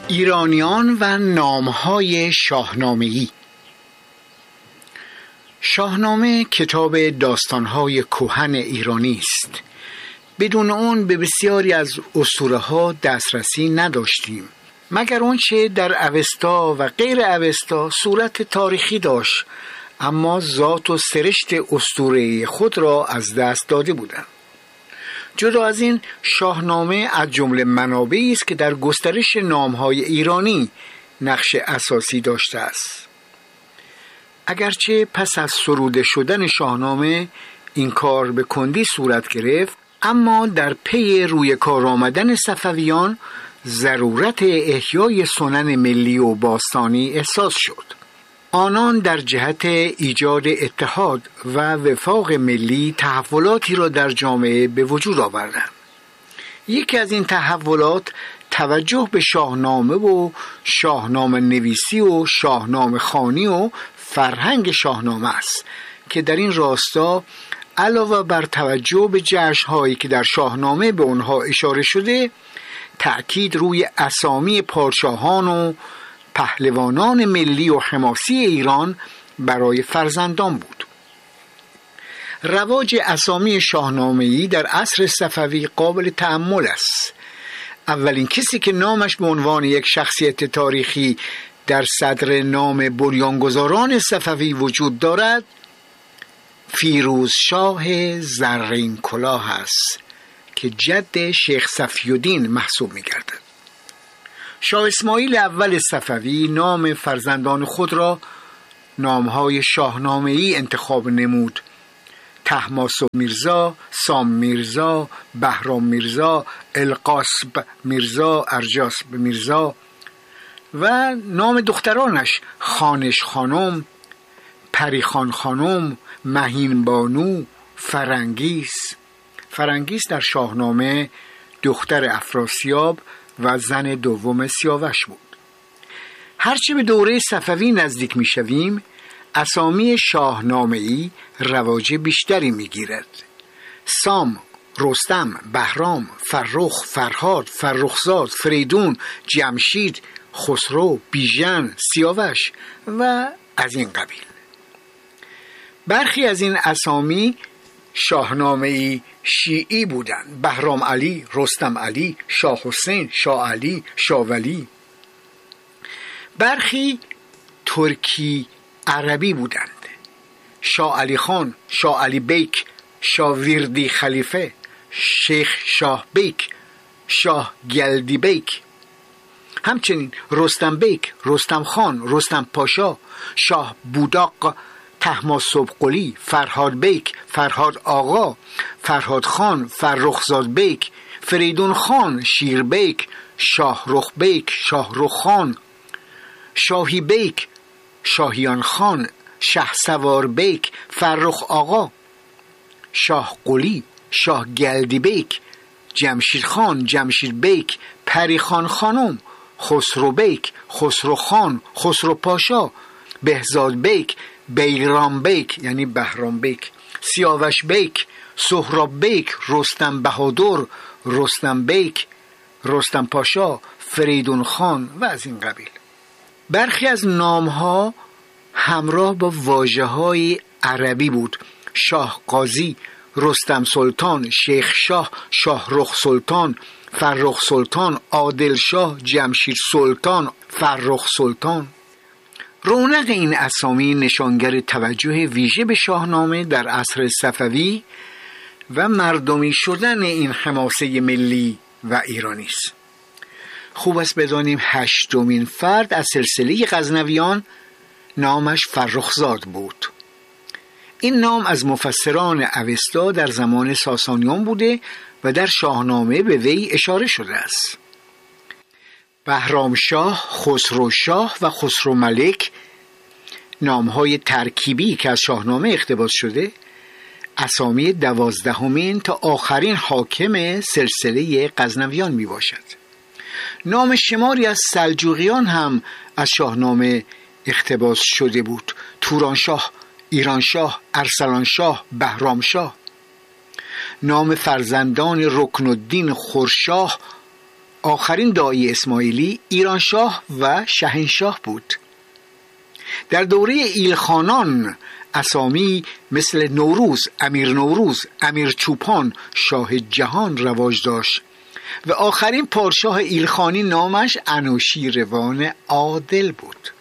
ایرانیان و نام‌های شاهنامه‌ای. شاهنامه کتاب داستان‌های کهن ایرانی است. بدون اون به بسیاری از اسطوره‌ها دسترسی نداشتیم، مگر آنچه در اوستا و غیر اوستا صورت تاریخی داشت، اما ذات و سرشت اسطوره خود را از دست داده بودند. جدا از این، شاهنامه از جمله منابعی است که در گسترش نام‌های ایرانی نقش اساسی داشته است. اگرچه پس از سروده شدن شاهنامه این کار به کندی صورت گرفت، اما در پی روی کار آمدن صفویان ضرورت احیای سنن ملی و باستانی احساس شد. آنان در جهت ایجاد اتحاد و وفاق ملی تحولاتی را در جامعه به وجود آوردند. یکی از این تحولات توجه به شاهنامه و شاهنامه نویسی و شاهنامه خوانی و فرهنگ شاهنامه است که در این راستا علاوه بر توجه به جشن‌هایی که در شاهنامه به آنها اشاره شده، تأکید روی اسامی پادشاهان و پهلوانان ملی و حماسی ایران برای فرزندان بود. رواج اسامی شاهنامه‌ای در عصر صفوی قابل تأمل است. اولین کسی که نامش به عنوان یک شخصیت تاریخی در صدر نام بنیانگذاران صفوی وجود دارد، فیروزشاه زرین کلاه است که جد شیخ صفی‌الدین محسوب می‌گردد. شاه اسماعیل اول صفوی نام فرزندان خود را نام‌های شاهنامه‌ای انتخاب نمود: طهماسب میرزا، سام میرزا، بهرام میرزا، القاسب میرزا، ارجاسب میرزا و نام دخترانش خانش خانم، پریخان خانم، مهین بانو، فرنگیس. فرنگیس در شاهنامه دختر افراسیاب و زن دوم سیاوش بود. هرچه به دوره صفوی نزدیک می شویم، اسامی شاهنامه‌ای رواج بیشتری می گیرد. سام، رستم، بهرام، فرخ، فرهاد، فرخزاد، فریدون، جمشید، خسرو، بیژن، سیاوش و از این قبیل. برخی از این اسامی شاهنامه‌ای شیعی بودند: بهرام علی، رستم علی، شاه حسین، شاه علی، شاه ولی. برخی ترکی عربی بودند: شاه علی خان، شاه علی بیک، شاه ویردی خلیفه، شیخ شاه بیک، شاه گلدی بیک. همچنین رستم بیک، رستم خان، رستم پاشا، شاه بوداق، طهماسب قلی، فرهاد بیک، فرهاد آقا، فرهاد خان، فرخزاد بیک، فریدون خان، شیر بیک، شاهرخ بیک، شاهرخ خان، شاهی بیک، شاهیان خان، شهسوار بیک، فرخ آقا، شاه قلی، شاه گلدی بیک، جمشید خان، جمشید بیک، پری خان خانم، خسرو بیک، خسرو خان، خسرو پاشا، بهزاد بیک، بیرام بیک یعنی بهرام بیک، سیاوش بیک، سهراب بیک، رستم بهادر، رستم بیک، رستم پاشا، فریدون خان و از این قبیل. برخی از نامها همراه با واژه‌های عربی بود: شاه قاضی، رستم سلطان، شیخ شاه، شاهرخ سلطان، فرخ سلطان، عادل شاه، جمشید سلطان، فرخ سلطان. رونق این اسامی نشانگر توجه ویژه به شاهنامه در عصر صفوی و مردمی شدن این حماسه ملی و ایرانی است. خوب است بدانیم هشتمین فرد از سلسله غزنویان نامش فرخزاد بود. این نام از مفسران اوستا در زمان ساسانیان بوده و در شاهنامه به وی اشاره شده است. بهرام شاه، خسرو شاه و خسرو ملک، نامهای ترکیبی که از شاهنامه اقتباس شده، اسامی 12مین تا آخرین حاکم سلسله غزنویان می باشد. نام شماری از سلجوقیان هم از شاهنامه اقتباس شده بود: تورانشاه، ایرانشاه، ارسلانشاه، بهرامشاه. نام فرزندان رکن الدین خورشاه، آخرین داعی اسماعیلی ایرانشاه و شاهنشاه بود. در دوره ایلخانان اسامی مثل نوروز، امیر نوروز، امیر چوپان، شاه جهان رواج داشت و آخرین پادشاه ایلخانی نامش انوشیروان عادل بود.